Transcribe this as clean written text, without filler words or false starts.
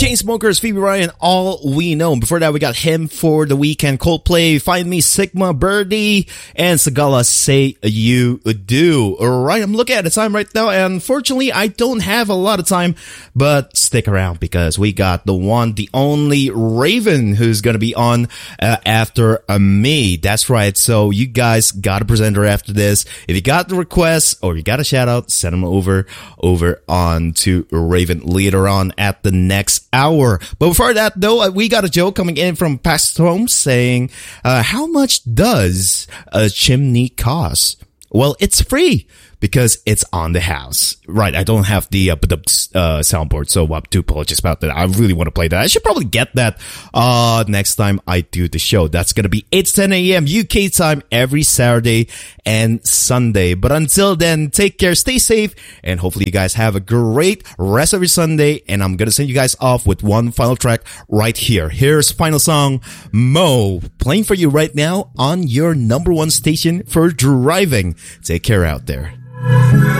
Chainsmokers, Phoebe Ryan, All We Know. Before that, we got Him for the Weekend, Coldplay, Find Me, Sigma, Birdie, and Sagala, Say You Do. Alright, I'm looking at the time right now, and unfortunately, I don't have a lot of time, but stick around because we got the one, the only Raven who's gonna be on after me. That's right, so you guys got a presenter after this. If you got the request or you got a shout out, send them over on to Raven later on at the next hour. But before that, though, we got a joke coming in from Pastor Holmes saying, how much does a chimney cost? Well, it's free because it's on the house. Right, I don't have the soundboard, so I do apologize about that. I really want to play that. I should probably get that next time I do the show. That's going to be 8-10 a.m. UK time every Saturday and Sunday. But until then, take care, stay safe, and hopefully you guys have a great rest of your Sunday. And I'm going to send you guys off with one final track right here. Here's final song, Mo, playing for you right now on your number one station for driving. Take care out there.